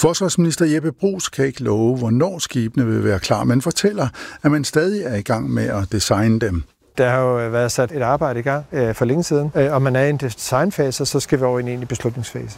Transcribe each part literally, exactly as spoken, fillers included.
Forsvarsminister Jeppe Bruus kan ikke love, hvornår skibene vil være klar, men fortæller, at man stadig er i gang med at designe dem. Der har jo været sat et arbejde i gang øh, for længe siden, øh, og man er i en designfase, så skal vi over i en egentlig beslutningsfase.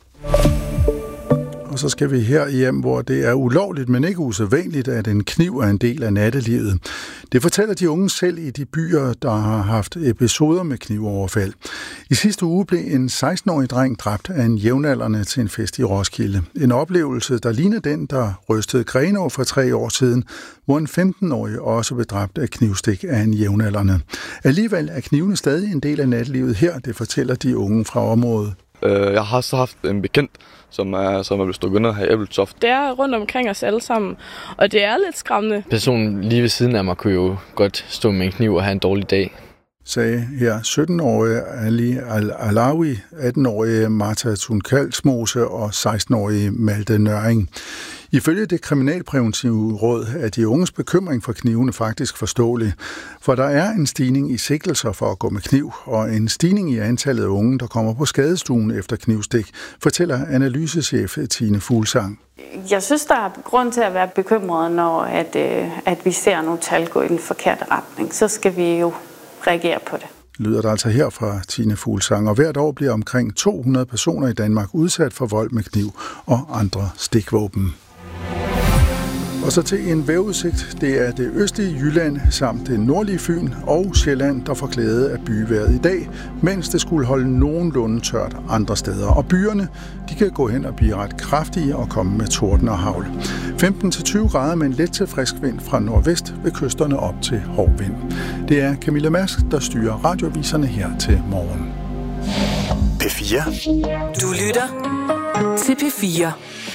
Og så skal vi her hjem, hvor det er ulovligt, men ikke usædvanligt, at en kniv er en del af nattelivet. Det fortæller de unge selv i de byer, der har haft episoder med knivoverfald. I sidste uge blev en seksten-årig dreng dræbt af en jævnaldrende til en fest i Roskilde. En oplevelse, der ligner den, der rystede Grenaa for tre år siden, hvor en femten-årig også blev dræbt af knivstik af en jævnaldrende. Alligevel er knivene stadig en del af nattelivet her, det fortæller de unge fra området. Jeg har så haft en bekendt, som er, som er blevet stukket ned her i Ebeltoft. Det er rundt omkring os alle sammen, og det er lidt skræmmende. Personen lige ved siden af mig kunne jo godt stå med en kniv og have en dårlig dag, sagde her sytten-årige Ali Alawi, atten-årige Martha Thun-Kalsmose og seksten-årige Malte Nøring. Ifølge det kriminalpræventive råd er de unges bekymring for knivene faktisk forståelig, for der er en stigning i sigtelser for at gå med kniv, og en stigning i antallet af unge, der kommer på skadestuen efter knivstik, fortæller analysechef Tine Fuglsang. Jeg synes, der er grund til at være bekymret, når at, at vi ser nogle tal gå i den forkerte retning. Så skal vi jo reagere på det. Lyder der altså her fra Tine Fuglsang, og hvert år bliver omkring to hundrede personer i Danmark udsat for vold med kniv og andre stikvåben. Og så til en vejrudsigt. Det er det østlige Jylland samt det nordlige Fyn og Sjælland, der får glæde af byvejret i dag, mens det skulle holde nogenlunde tørt andre steder. Og byerne, de kan gå hen og blive ret kraftige og komme med torden og hagl. femten til tyve grader med en let til frisk vind fra nordvest ved kysterne op til hård vind. Det er Camilla Mask, der styrer radioviserne her til morgen. P fire. Du lytter til P fire.